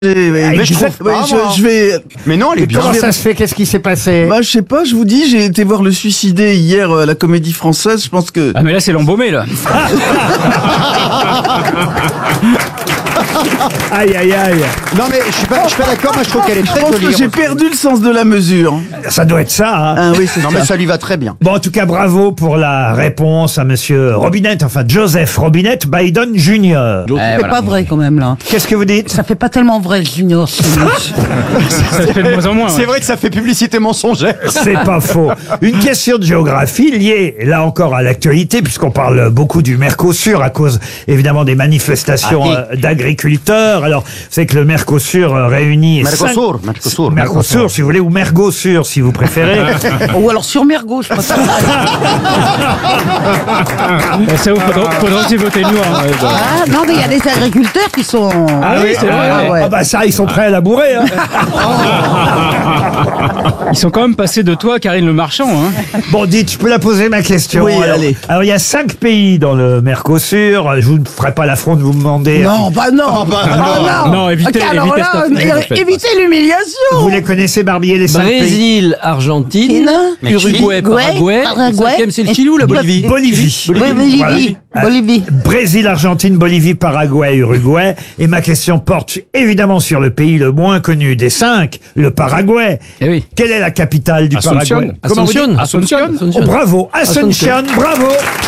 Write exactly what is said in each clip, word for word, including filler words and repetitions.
Mais je trouve Ouais, pas, je, moi. je vais. Mais non, elle est bien. Comment ça se fait? Qu'est-ce qui s'est passé? Bah, je sais pas, je vous dis, j'ai été voir Le Suicidé hier à la Comédie Française, je pense que. Ah mais là c'est l'embaumé là. Aïe, aïe, aïe. Non mais je suis pas, je suis pas d'accord, moi je trouve qu'elle est Je très pense jolie. que j'ai perdu le sens de la mesure. Ça doit être ça, hein. Ah oui, c'est Non ça. mais ça lui va très bien. Bon, en tout cas, bravo pour la réponse à monsieur Robinette, enfin Joseph Robinette Biden Junior Eh, C'est voilà. pas vrai quand même là. Qu'est-ce que vous dites? Ça fait pas tellement vrai Junior. ce monsieur. Ça se fait de moins en moins. C'est ouais. vrai que ça fait publicité mensongère. C'est pas faux. Une question de géographie liée, là encore, à l'actualité, puisqu'on parle beaucoup du Mercosur à cause, évidemment, des manifestations Ah, euh, d'agriculteurs. Alors, c'est que le Mercosur euh, réunit... Mercosur, cinq- Mercosur. Mercosur, si vous voulez, ou Mergosur, si vous préférez. Ou alors sur Mergo, je préfère. Eh, ça vous faudra, faudra aussi voter nous. Hein, ouais, bah. Ah non mais il y a des agriculteurs qui sont. Ah oui, c'est vrai. Ah, ouais. Ah bah ça, ils sont prêts à labourer. Hein. Ils sont quand même passés de toi, Karine Le Marchand. Hein. Bon, dites, je peux la poser ma question. Oui, alors, allez. alors, il y a cinq pays dans le Mercosur. Je vous ne ferai pas l'affront de vous demander. Non, bah non. bah, Ah, non, évitez- Ok, alors évitez là, cette mais faites pas. évitez l'humiliation. Vous les connaissez, Barbier, les cinq pays? Brésil, Argentine, Mexique, Uruguay, Paraguay. Paraguay. Le cinquième, c'est le Chili ou la Et- Bolivie? Bolivie. Bolivie. Voilà. Bolivie. Brésil, Argentine, Bolivie, Paraguay, Uruguay. Et ma question porte évidemment sur le pays le moins connu des cinq, le Paraguay. Eh oui. Quelle est la capitale du Asunción. Paraguay? Comment vous dites? Asuncion. Asuncion. Oh, bravo, Asuncion, bravo.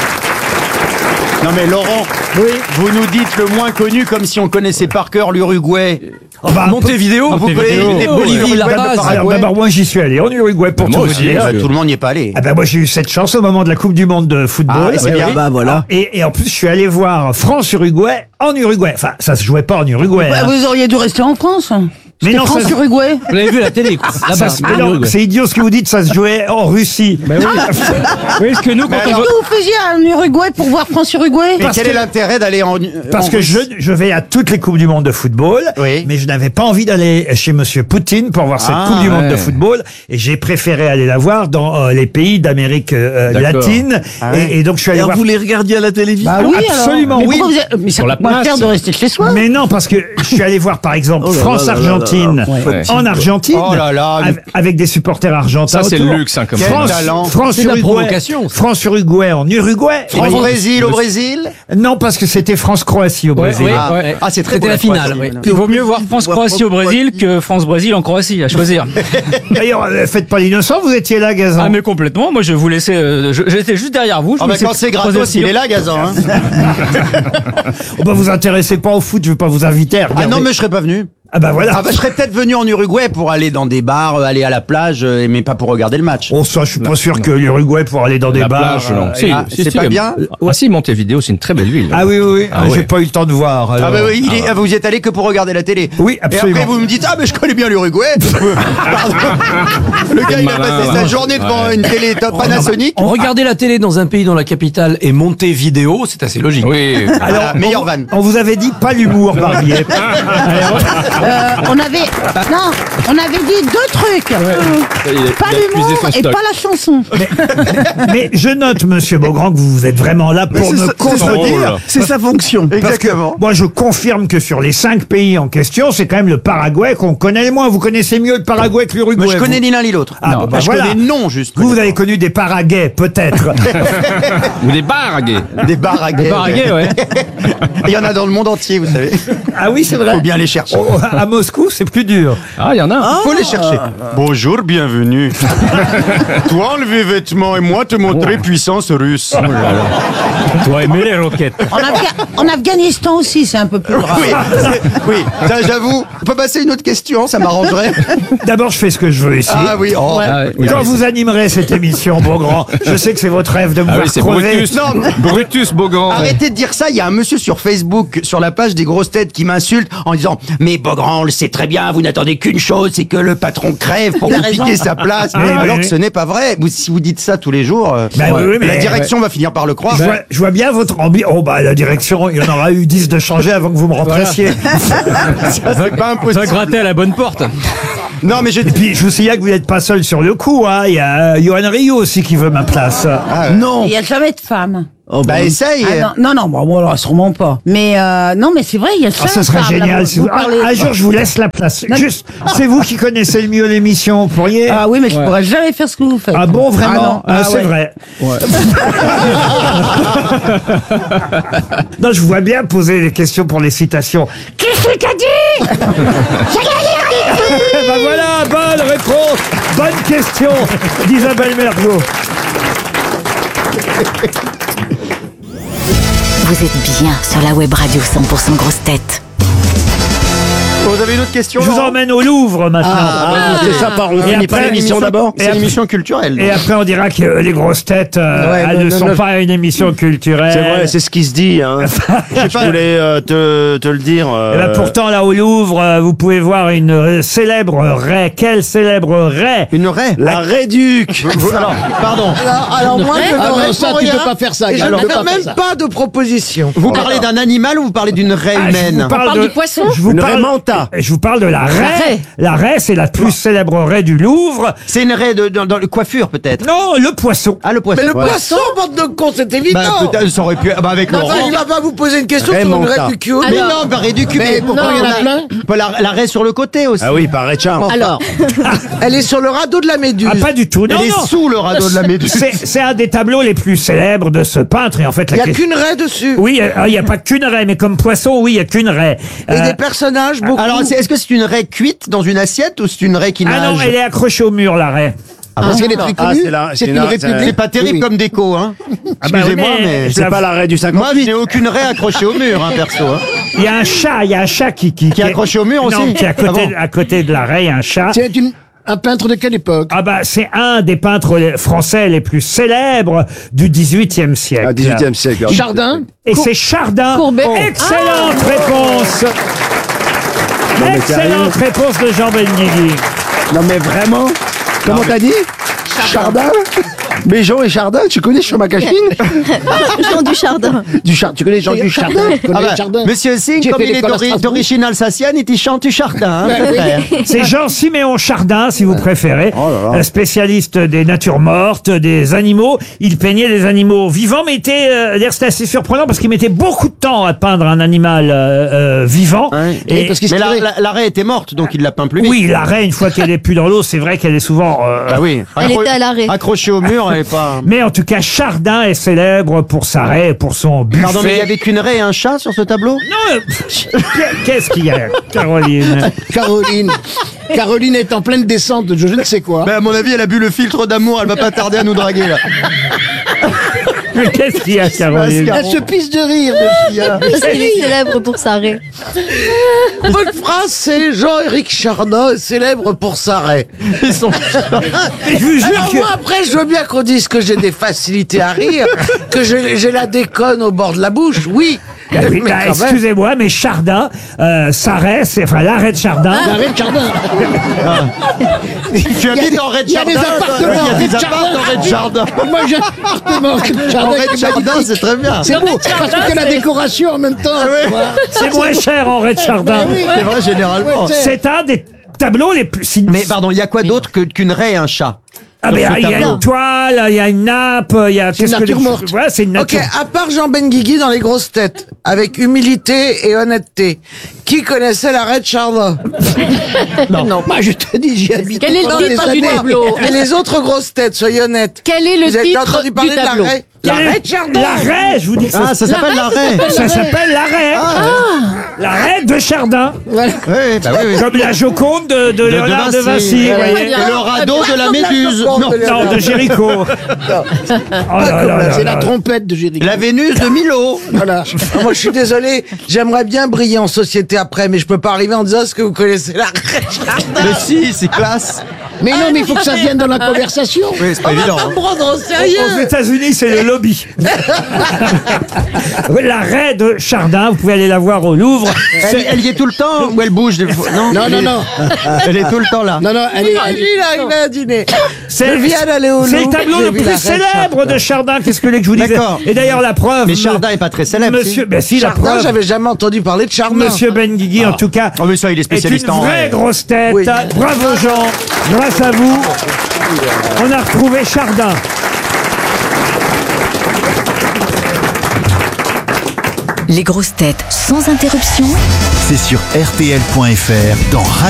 Non mais Laurent, vous nous dites le moins connu comme si on connaissait par cœur l'Uruguay. Oh, bah, Montevideo. Vous connaissez Montevideo. Bolivie, La la base. alors Paraguay. d'abord, moi j'y suis allé en Uruguay pour tout moi vous aussi, dire. Bah, tout le monde n'y est pas allé. Ah ben moi j'ai eu cette chance au moment de la Coupe du Monde de football. Ah, et c'est bien. Bah voilà. Et, et en plus je suis allé voir France-Uruguay en Uruguay. Enfin ça se jouait pas en Uruguay. Bah, hein. vous auriez dû rester en France. Mais C'était non, ça- France-Uruguay. Vous l'avez vu à la télé, quoi. Ça Là-bas, se- en mais non, Uruguay. c'est idiot ce que vous dites, ça se jouait en Russie. Bah oui. Oui, parce que nous, quand on Qu'est-ce va... que vous faisiez en Uruguay pour voir France-Uruguay? Mais parce quel que- est l'intérêt d'aller en Parce en que je, Russie je vais à toutes les Coupes du Monde de football, Oui. mais je n'avais pas envie d'aller chez Monsieur Poutine pour voir cette Ah, Coupe du Monde ouais. de football, et j'ai préféré aller la voir dans euh, les pays d'Amérique euh, D'accord. latine, Ah ouais. et, et donc je suis allé Alors voir... vous les regardiez à la télévision? Bah oui, absolument, alors. Mais oui. pourquoi vous êtes- Mais ça Sur la coûte moins place. cher de rester chez soi. Mais non, parce que je suis allé voir par exemple Oh là là France-Argentine là là là là. Ouais. en Argentine, Oh là là, mais- av- avec des supporters argentins. Ça, c'est le autour. luxe, hein, comme Quel France, talent. France C'est de la Uruguay, provocation, ça. France Uruguay en Uruguay. France Et- Brésil au Brésil. Non, parce que c'était France-Croatie au Ouais, Brésil. ouais. Ah, ah, c'est très C'était beau, la finale, Croatie. oui. Il vaut mieux voir France-Croatie au Brésil que France-Brésil en Croatie, à choisir. D'ailleurs, euh, faites pas l'innocent, vous étiez là, Gazan. Ah mais complètement, moi je vous laissais... euh, je- J'étais juste derrière vous. Je Ah vous bah laissais quand c'est creuser gratos, le il tir. est là, Gazan. Hein. Oh, bah, vous intéressez pas au foot, je veux pas vous inviter à Ah regarder. non, mais je serais pas venu. Ah bah voilà. Ah bah je serais peut-être venu en Uruguay pour aller dans des bars, euh, aller à la plage, euh, mais pas pour regarder le match. Oh, ça, je suis pas sûr que l'Uruguay pour aller dans des La bars. plage, non. euh, Si, ah, si, c'est si, pas euh, bien Ah si, Montevideo, c'est une très belle ville. Ah oui, oui, oui. Ah J'ai ouais. pas eu le temps de voir. Ah alors. bah oui, il est- ah, vous y êtes allé que pour regarder la télé. Oui, absolument. Et après vous me dites ah mais je connais bien l'Uruguay. Pardon. Le gars il a malin, passé ouais. sa journée devant une télé top Panasonic. On regardait la télé dans un pays dont la capitale est Montevideo, c'est assez logique. Oui. Alors meilleur van. On vous avait dit pas l'humour, Barbier. Euh, on avait, non, on avait dit deux trucs. Il a- Pas il a épuisé l'humour son et stock. pas la chanson. Mais je note, Monsieur Beaugrand, que vous êtes vraiment là pour C'est me ça- c'est contredire. ça- C'est sa fonction. Parce que moi, je confirme que sur les cinq pays en question, c'est quand même le Paraguay qu'on connaît le moins. Vous connaissez mieux le Paraguay que l'Uruguay. Moi je connais vous. ni l'un ni l'autre. Ah, bon, bah, je voilà. connais le nom juste. Vous, vous avez connu des Paraguais, peut-être. Ou des bars à gays. Des bars à gays. Bars à gays, ouais. Il y en a dans le monde entier, vous savez. Ah oui, c'est vrai. Faut bien les chercher. Oh, à Moscou, c'est plus dur. Ah, il y en a. un. Faut les chercher. Bonjour, bienvenue. Toi enlever vêtements et moi te montrer puissance russe. Toi aimer les roquettes. En, Afga- en Afghanistan aussi, c'est un peu plus grave. Oui, c'est- oui, ça j'avoue. On peut passer à une autre question, ça m'arrangerait. D'abord, je fais ce que je veux ici. Ah oui, oh. Ah, oui. Quand vous animerez cette émission, Beaugrand, je sais que c'est votre rêve de me Ah voir oui, c'est crever. Brutus. Non, mais- Brutus Beaugrand. Arrêtez de dire ça, il y a un monsieur sur Facebook, sur la page des grosses têtes, qui m'insulte en disant « Mais Beaugrand, on le sait très bien, vous n'attendez qu'une chose, c'est que le patron crève pour Il a vous raison. piquer sa place. Ah, Alors oui, que oui. ce n'est pas vrai. Vous, si vous dites ça tous les jours, euh, Bah oui, oui, mais- la direction va finir par le croire. Je vois, je vois bien votre ambition. Oh bah la direction, il y en aura eu dix de changer avant que vous me remplaciez. Ça, c'est pas Ça impossible. gratter à la bonne porte. Non, mais je... Et puis, je vous signale que vous n'êtes pas seul sur le coup. Hein. Il y a euh, Johan Rioux aussi qui veut ma place. Non. Il n'y a jamais de femme. Oh, Bah, essaye. Ah, non, non, non, bon, bon, alors, sûrement pas. Mais euh, non, mais c'est vrai, il y a Ah, jamais ça de serait femme, là, génial. vous- Si vous... vous parlez- un, un jour, je vous laisse la place. Juste, c'est vous qui connaissez le mieux l'émission. Vous pourriez. Ah oui, mais je pourrais jamais faire ce que vous faites. Ah bon, vraiment Ah non. Ah, Ah c'est ouais. vrai. Non, je vous vois bien poser des questions pour les citations. Qui c'est qui a dit Ben voilà, bonne réponse, bonne question d'Isabelle Mergo. Vous êtes bien sur la web radio cent pour cent grosse tête. Vous avez une autre question? Je vous Laurent emmène au Louvre maintenant. Ah, c'est ça, par on Et finit après, pas l'émission d'abord. et C'est après- l'émission culturelle. Et après, on dira que les grosses têtes euh, Ouais, elles non, ne non, sont non. pas une émission culturelle. C'est vrai, c'est ce qui se dit. Hein. Je voulais euh, te, te le dire. Et ben euh, pourtant, là, au Louvre, euh, vous pouvez voir une euh, célèbre raie. Quelle célèbre raie? Une raie. La Réduc. Alors, pardon. Alors, alors moi, je ne Ah non, réponds ça, tu rien. peux pas faire ça, Et je Gad, ne tu peux fais pas faire même ça. pas de proposition. Vous parlez d'un animal ou vous parlez d'une raie Ah, je vous humaine? parle parle de- du poisson Je vous Une parle, raie manta. je vous parle de la raie. raie. La raie, c'est la plus célèbre raie du Louvre. C'est une raie de, dans, dans le coiffure, peut-être. Non, le poisson. Ah, le poisson. Mais le poisson, bande de cons, c'est évident. Bah, peut-être, ça aurait pu. Ah, bah, avec Non, Laurent. il va pas vous poser une question sur une Raymond, raie ça. du cul. Mais non, bah, raie du cul. Mais pourquoi il y en a plein La, la raie sur le côté aussi. Ah oui, par Richard. Alors, Elle est sur le radeau de la méduse. Ah, pas du tout. Non, Elle est non. sous le radeau de la méduse. C'est c'est un des tableaux les plus célèbres de ce peintre. Et en fait, Il la n'y a question- qu'une raie dessus. Oui, euh, il n'y a pas qu'une raie, mais comme poisson, oui, il n'y a qu'une raie. Et Euh, des personnages, beaucoup. Alors, c'est- est-ce que c'est une raie cuite dans une assiette ou c'est une raie qui nage? Ah non, elle est accrochée au mur, la raie. Parce qu'elle est très Ah, c'est la- c'est C'est une- une république. C'est pas terrible Oui. comme déco, hein. Ah bah Excusez-moi, oui, mais- mais. je C'est la- pas l'arrêt du cinquante. Moi, je n'ai aucune raie accrochée au mur, hein, perso. Hein. Il y a un chat, il y a un chat qui... Qui, Qui est accroché au mur Non, aussi qui est à côté, Ah bon à côté de la raie, il y a un chat. C'est une- un peintre de quelle époque? Ah bah c'est un des peintres les- français les plus célèbres du dix-huitième siècle. Ah, dix-huitième siècle. Chardin. Et c'est Chardin. Courbet. Oh. Excellente réponse. mais Excellente réponse de Jean Benguigui. Non mais vraiment? Comment t'as dit? Chardin. Béjon et Chardin, tu connais sur ma cachine? Jean du Chardin. Du Chardin, tu connais Jean du Chardin? Tu connais Ah bah, Chardin? Monsieur Singh, J'ai comme fait il est l'école à d'ori- Strasbourg. d'origine alsacienne, il chante du Chardin. Hein, mon frère. C'est Jean-Siméon Chardin, si vous préférez, Oh là là. un spécialiste des natures mortes, des animaux. Il peignait des animaux vivants, mais était, euh, d'ailleurs, c'était assez surprenant parce qu'il mettait beaucoup de temps à peindre un animal euh, euh, vivant. Ouais. Et, parce qu'il se Mais la, tirait. la, la raie était morte, donc il l'a peint plus vite. oui, la raie, une fois qu'elle est plus dans l'eau, c'est vrai qu'elle est souvent. euh, Ah oui. Elle Accro- était à l'arrêt. Accrochée au mur, elle est pas. Mais en tout cas, Chardin est célèbre pour sa raie, pour son buffet. Pardon, mais il y avait qu'une raie et un chat sur ce tableau? Non, euh, qu'est-ce qu'il y a, Caroline? Caroline. Caroline est en pleine descente de je ne sais quoi. Ben, à mon avis, elle a bu le filtre d'amour, elle va pas tarder à nous draguer, là. Mais qu'est-ce qu'il y a, Caroline? Elle se pisse de rire de Sia. Parce qu'il est célèbre pour sa raie. Votre phrase, c'est Jean-Éric Chardin est célèbre pour sa raie. Ils sont. Mais je vous jure Alors que... moi, après, je veux bien qu'on dise que j'ai des facilités à rire, que j'ai j'ai la déconne au bord de la bouche, oui. Ah oui, Mais bah, quand même. excusez-moi, mais Chardin, euh, sa raie, c'est, enfin, l'arrêt de Chardin. L'arrêt de Chardin. Tu habites en raie de Il y a des jardin, toi. appartements Il y a en des raie de appartements en raie de jardin. Moi j'ai un appartement en raie de En Chardin. raie de jardin, c'est très bien. C'est beau, parce que la décoration en même temps. tu vois. C'est moins cher en raie de Chardin. C'est vrai, généralement. Ouais, C'est un des tableaux les plus... si- Mais pardon, il y a quoi d'autre que- qu'une raie et un chat? Ah, sur mais ce il y a tableau? une toile, il y a une nappe, il y a... une qu'est-ce que nature les- morte. Voilà, c'est une Ok, nature... à part Jean Benguigui dans les grosses têtes, avec humilité et honnêteté, qui connaissait la raie de Chardin? Non, moi je te dis, j'y habite. Quel est le pendant des titre du années. tableau? Et les autres grosses têtes, soyez honnêtes. Quel est le Vous avez titre entendu du parler de la tableau? raie? La Quelle est- raie de Chardin. La raie, je vous dis que Ah, ça s'appelle la raie. ça s'appelle la raie. La raie de Chardin. Oui, bah oui, oui. Comme la Joconde de, de Léonard de Vinci, vous voyez. Et le radeau de la méduse. Joconde Non, de Léonard. Non, de Géricault. Oh là là là C'est là. la trompette de Jéricho. la Vénus de Milo. Voilà. Ah, moi, je suis désolé, j'aimerais bien briller en société après, mais je peux pas arriver en disant est-ce que vous connaissez la raie de Chardin? Mais si, c'est classe. Mais non, mais il faut que ça vienne dans la conversation. Oui, c'est pas On va évident. pas hein. me prendre au Aux sérieux. États-Unis, c'est le lobby. La raie de Chardin, vous pouvez aller la voir au Louvre. Elle, elle y est tout le temps ou elle bouge des fois? Non, Non, elle non, est- non. Elle est tout le temps là. Non, non, elle est... elle est- Imagine arriver à dîner. C'est Je viens d'aller au c'est le Louvre, tableau j'ai le vu plus la reine célèbre Chardin. de Chardin. Qu'est-ce que vous voulez que je vous dise? D'accord. Et d'ailleurs, la preuve. Mais me- Chardin est pas très célèbre. Monsieur, si. ben si, la Chardin, preuve. j'avais jamais entendu parler de Chardin. Monsieur Benguigui, en tout cas, Oh, mais ça, il est est spécialiste une en vraie raie. grosse tête. Oui. Bravo Jean. Grâce à vous, on a retrouvé Chardin. Les grosses têtes sans interruption. C'est sur R T L point F R dans